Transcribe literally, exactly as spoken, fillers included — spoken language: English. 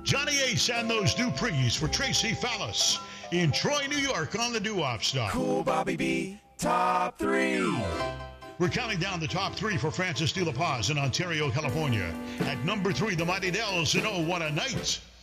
Johnny Ace and those Duprees for Tracy Fallis in Troy, New York on the Doo-Wop Star. Cool Bobby B, top three. We're counting down the top three for Francis De La Paz in Ontario, California. At number three, the Mighty Dells in Oh What a Night.